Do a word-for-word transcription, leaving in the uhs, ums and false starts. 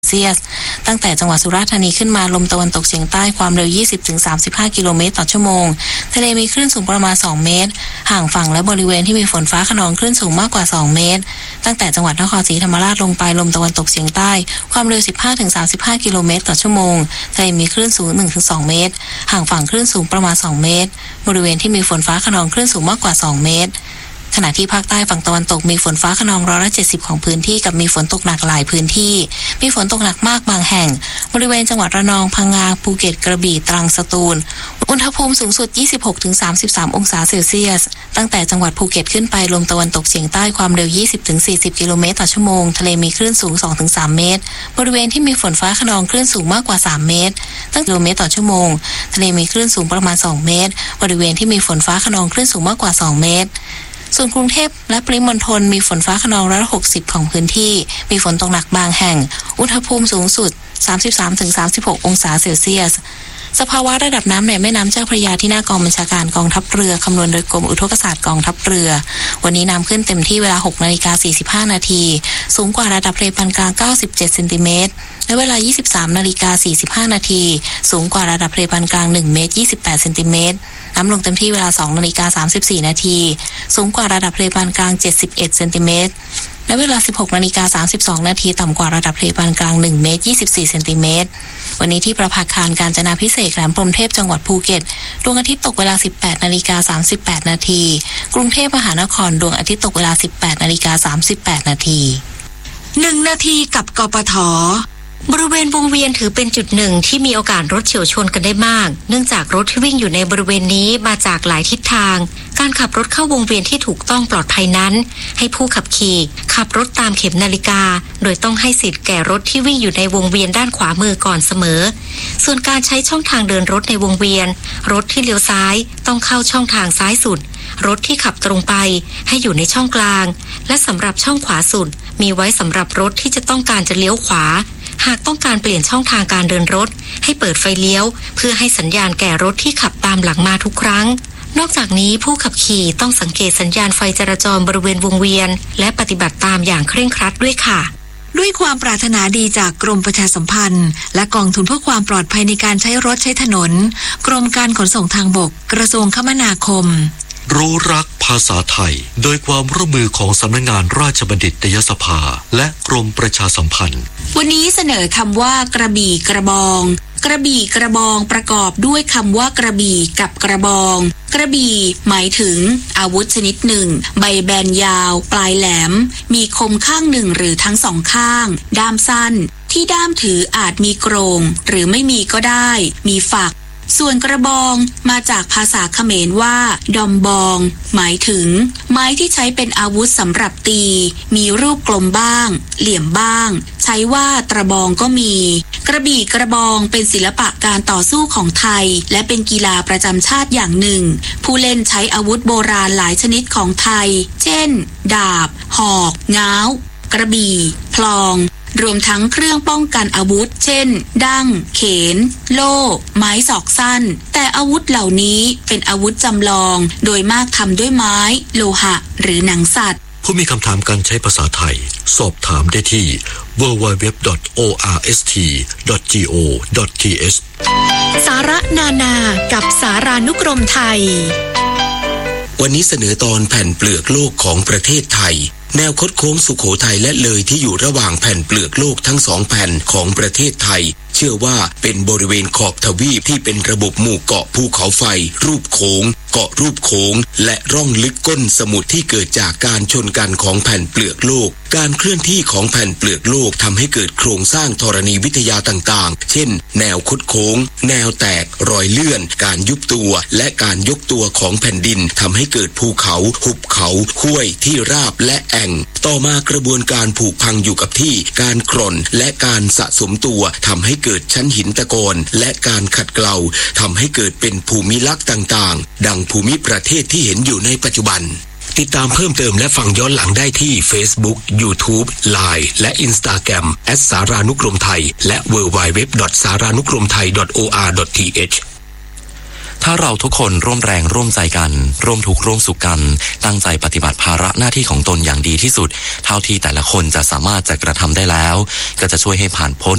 เซียสตั้งแต่จังหวัดสุราษฎร์ธานีขึ้นมาลมตะวันตกเฉียงใต้ความเร็ว ยี่สิบถึงสามสิบห้า กิโลเมตรต่อชั่วโมงทะเลมีคลื่นสูงประมาณสองเมตรห่างฝั่งและบริเวณที่มีฝนฟ้าคะนองคลื่นสูงมากกว่าสองเมตรตั้งแต่จังหวัดนครศรีธรรมราชลงไปลมตะวันตกเฉียงใต้ความเร็ว สิบห้าถึงสามสิบห้า กิโลเมตรต่อชั่วโมงทะเลมีคลื่นสูง หนึ่งถึงสอง เมตรห่างฝั่งคลื่นสูงประมาณสองเมตรบริเวณที่มีฝนฟ้าคะนองคลื่นสูงมากกว่าสองเมตรขณะที่ภาคใต้ฝั่งตะวันตกมีฝนฟ้าคะนองร้อยละเจ็ดสิบของพื้นที่กับมีฝนตกหนักหลายพื้นที่มีฝนตกหนักมากบางแห่งบริเวณจังหวัดระนองพังงาภูเก็ตกระบี่ตรังสตูลอุณหภูมิสูงสุด ยี่สิบหกถึงสามสิบสาม องศาเซลเซียสตั้งแต่จังหวัดภูเก็ตขึ้นไปลมตะวันตกเฉียงใต้ความเร็ว ยี่สิบถึงสี่สิบ กิโลเมตรต่อชั่วโมงทะเลมีคลื่นสูง สองถึงสาม เมตรบริเวณที่มีฝนฟ้าคะนองคลื่นสูงมากกว่าสามเมตรตั้งกิโลเมตรต่อชั่วโมงทะเลมีคลื่นสูงประมาณสองเมตรบริเวณที่มีฝนฟ้าคะนองคลื่นสูงมากกว่าสองเมตรส่วนกรุงเทพและปริมณฑลมีฝนฟ้าคะนองร้อยละหกสิบของพื้นที่มีฝนตกหนักบางแห่งอุณหภูมิสูงสุด สามสิบสามถึงสามสิบหก องศาเซลเซียสสภาวะระดับน้ำในแม่น้ำเจ้าพระยาที่หน้ากองบัญชาการกองทัพเรือคำนวณโดยกรมอุทกศาสตร์กองทัพเรือวันนี้น้ำขึ้นเต็มที่เวลา หกนาฬิกาสี่สิบห้า นาทีสูงกว่าระดับทะเลปานกลางเก้าสิบเจ็ดเซนติเมตรและเวลา ยี่สิบสามนาฬิกาสี่สิบห้า นาทีสูงกว่าระดับทะเลปานกลางหนึ่งเมตรยี่สิบแปดเซนติเมตรน้ำลงเต็มที่เวลา สองนาฬิกาสามสิบสี่ นาทีสูงกว่าระดับทะเลปานกลางเจ็ดสิบเอ็ดเซนติเมตรและเวลา สิบหกนาฬิกาสามสิบสอง นาทีต่ำกว่าระดับทะเลปานกลางหนึ่งเมตรยี่สิบสี่เซนติเมตรวันนี้ที่ประภาคารกาญจนาภิเษกแหลมพรหมเทพจังหวัดภูเก็ตดวงอาทิตย์ตกเวลา สิบแปดนาฬิกาสามสิบแปด นาทีกรุงเทพมหานครดวงอาทิตย์ตกเวลา สิบแปดนาฬิกาสามสิบแปด นาทีหนึ่งนาทีกับกปท.บริเวณวงเวียนถือเป็นจุดหนึ่งที่มีโอกาสรถเฉียวชนกันได้มากเนื่องจากรถที่วิ่งอยู่ในบริเวณนี้มาจากหลายทิศทางการขับรถเข้าวงเวียนที่ถูกต้องปลอดภัยนั้นให้ผู้ขับขี่ขับรถตามเข็มนาฬิกาโดยต้องให้สิทธิ์แก่รถที่วิ่งอยู่ในวงเวียนด้านขวามือก่อนเสมอส่วนการใช้ช่องทางเดินรถในวงเวียนรถที่เลี้ยวซ้ายต้องเข้าช่องทางซ้ายสุดรถที่ขับตรงไปให้อยู่ในช่องกลางและสำหรับช่องขวาสุดมีไว้สำหรับรถที่จะต้องการจะเลี้ยวขวาหากต้องการเปลี่ยนช่องทางการเดินรถให้เปิดไฟเลี้ยวเพื่อให้สัญญาณแก่รถที่ขับตามหลังมาทุกครั้งนอกจากนี้ผู้ขับขี่ต้องสังเกตสัญญาณไฟจราจรบริเวณวงเวียนและปฏิบัติตามอย่างเคร่งครัดด้วยค่ะด้วยความปรารถนาดีจากกรมประชาสัมพันธ์และกองทุนเพื่อความปลอดภัยในการใช้รถใช้ถนนกรมการขนส่งทางบกกระทรวงคมนาคมรู้รักภาษาไทยโดยความร่วมมือของสำนักงานราชบัณฑิตยสภาและกรมประชาสัมพันธ์วันนี้เสนอคำว่ากระบี่กระบองกระบี่กระบองประกอบด้วยคำว่ากระบี่กับกระบองกระบี่หมายถึงอาวุธชนิดหนึ่งใบแบนยาวปลายแหลมมีคมข้างหนึ่งหรือทั้งสองข้างด้ามสั้นที่ด้ามถืออาจมีโกรงหรือไม่มีก็ได้มีฝักส่วนกระบองมาจากภาษาเขมรว่าดอมบองหมายถึงไม้ที่ใช้เป็นอาวุธสำหรับตีมีรูปกลมบ้างเหลี่ยมบ้างใช้ว่าตระบองก็มีกระบี่กระบองเป็นศิลปะการต่อสู้ของไทยและเป็นกีฬาประจำชาติอย่างหนึ่งผู้เล่นใช้อาวุธโบราณหลายชนิดของไทยเช่นดาบหอกง้าวกระบี่พลองรวมทั้งเครื่องป้องกันอาวุธเช่นดั้งเขนโล่ไม้ศอกสั้นแต่อาวุธเหล่านี้เป็นอาวุธจำลองโดยมากทำด้วยไม้โลหะหรือหนังสัตว์ผู้มีคำถามการใช้ภาษาไทยสอบถามได้ที่ ดับเบิลยู ดับเบิลยู ดับเบิลยู ดอท โอ อาร์ เอส ที ดอท จี โอ ดอท ที เอชสาระนานากับสารานุกรมไทยวันนี้เสนอตอนแผ่นเปลือกโลกของประเทศไทยแนวคดโค้งสุโขทัยและเลยที่อยู่ระหว่างแผ่นเปลือกโลกทั้งสองแผ่นของประเทศไทยเชื่อว่าเป็นบริเวณขอบทวีปที่เป็นระบบหมู่เกาะภูเขาไฟรูปโค้งเกาะรูปโค้งและร่องลึกก้นสมุทรที่เกิดจากการชนกันของแผ่นเปลือกโลกการเคลื่อนที่ของแผ่นเปลือกโลกทำให้เกิดโครงสร้างธรณีวิทยาต่างๆเช่นแนวคดโค้งแนวแตกรอยเลื่อนการยุบตัวและการยกตัวของแผ่นดินทำให้เกิดภูเขาหุบเขาห้วยที่ราบและแอ่งต่อมากระบวนการผุพังอยู่กับที่การกร่อนและการสะสมตัวทำให้เกิดชั้นหินตะกอนและการขัดเกลาทำให้เกิดเป็นภูมิลักษณ์ต่างๆดังภูมิประเทศที่เห็นอยู่ในปัจจุบันติดตามเพิ่มเติมและฟังย้อนหลังได้ที่ Facebook YouTube ไลน์ และ Instagram แอท สารานุกรมไทยและ ดับเบิลยู ดับเบิลยู ดับเบิลยู ดอท สารานุกรมไทย ดอท โอ อาร์ ดอท ที เอชถ้าเราทุกคนร่วมแรงร่วมใจกันร่วมทุกข์ร่วมสุขกันตั้งใจปฏิบัติภาระหน้าที่ของตนอย่างดีที่สุดเท่าที่แต่ละคนจะสามารถจะกระทำได้แล้วก็จะช่วยให้ผ่านพ้น